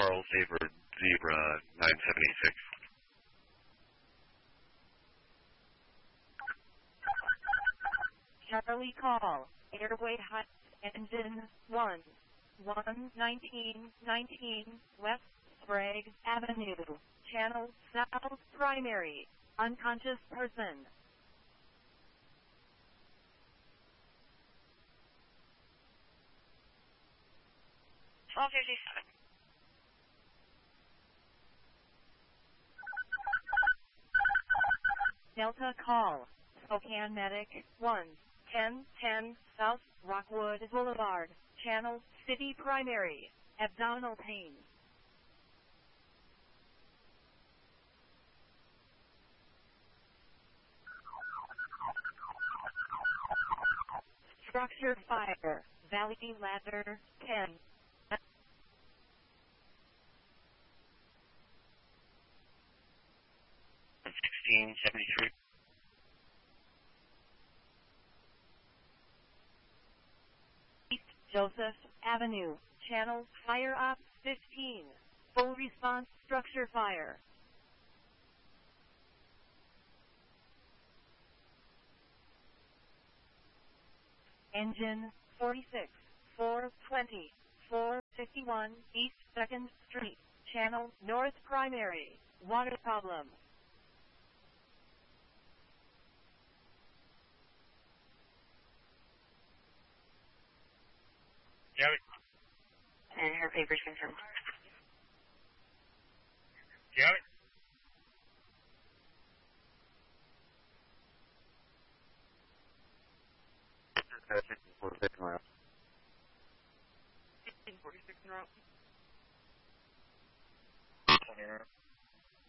Charles Sabre Zebra 976. Charlie call, airway height, engine 1, 1919 West Sprague Avenue, channel south primary, unconscious person. Delta call, Spokane Medic 1, 1010 South Rockwood Boulevard, channel city primary, abdominal pain. Structure fire, Valley Ladder 10. 1673. East Joseph Avenue, channel fire op 15. Full response structure fire. Engine 46, 420, 451 East 2nd Street, channel north primary, water problem. Gary. And her papers confirmed. Gary. That's 1646 en route. 1646 en route.